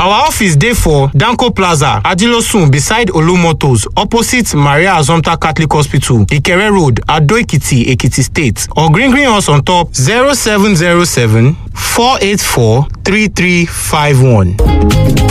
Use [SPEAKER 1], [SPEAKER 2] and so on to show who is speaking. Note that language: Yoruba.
[SPEAKER 1] Our office dey for Danko Plaza, Ajilosun, beside Olumotos, opposite Maria Azomta Catholic Hospital, Ikere Road, Ado Ekiti, Ekiti State. Or green us on top 0707 484 3351.